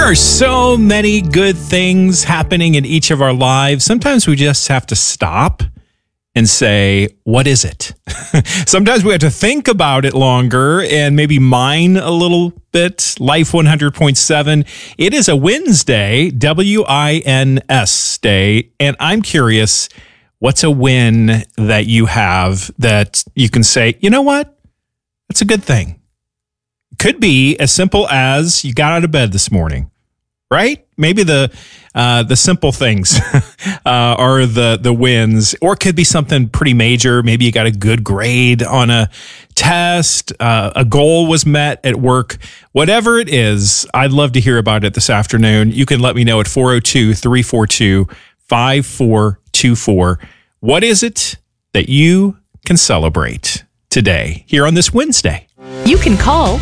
are so many good things happening in each of our lives. Sometimes we just have to stop and say, what is it? Sometimes we have to think about it longer and maybe mine a little bit. Life 100.7. It is a Wednesday, W-I-N-S day. And I'm curious, what's a win that you have that you can say, you know what? That's a good thing. Could be as simple as you got out of bed this morning, right? Maybe the simple things are the wins, or it could be something pretty major. Maybe you got a good grade on a test, a goal was met at work. Whatever it is, I'd love to hear about it this afternoon. You can let me know at 402-342-5424. What is it that you can celebrate today here on this Wednesday? You can call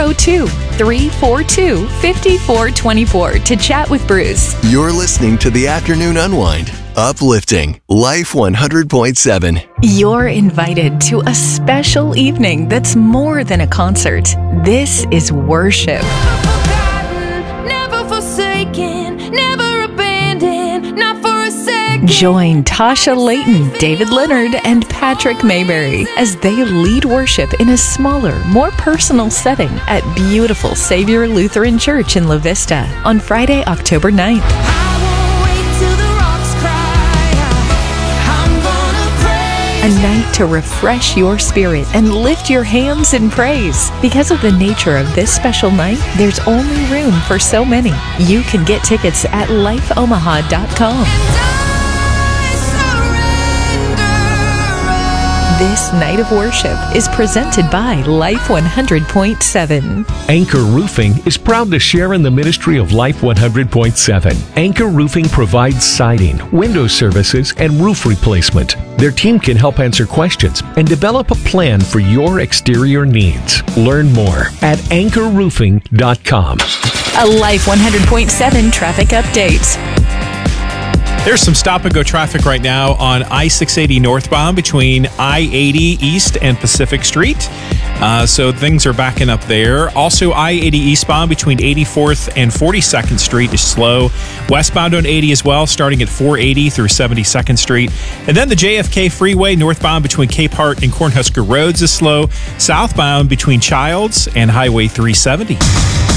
402-342-5424 to chat with Bruce. You're listening to the Afternoon Unwind, uplifting Life 100.7. You're invited to a special evening that's more than a concert. This is worship. Never forgotten, never forsaken, never abandoned, not for a second. Join Tasha Layton, David Leonard, and Patrick Mayberry as they lead worship in a smaller, more personal setting at beautiful Savior Lutheran Church in La Vista on Friday, October 9th. I won't wait till the rocks cry out. I'm gonna pray. A night to refresh your spirit and lift your hands in praise. Because of the nature of this special night, there's only room for so many. You can get tickets at lifeomaha.com. This night of worship is presented by Life 100.7. Anchor Roofing is proud to share in the ministry of Life 100.7. Anchor Roofing provides siding, window services, and roof replacement. Their team can help answer questions and develop a plan for your exterior needs. Learn more at anchorroofing.com. A Life 100.7 traffic update. There's some stop-and-go traffic right now on I-680 northbound between I-80 East and Pacific Street. So things are backing up there. Also, I-80 eastbound between 84th and 42nd Street is slow. Westbound on 80 as well, starting at 480 through 72nd Street. And then the JFK Freeway northbound between Cape Heart and Cornhusker Roads is slow. Southbound between Childs and Highway 370.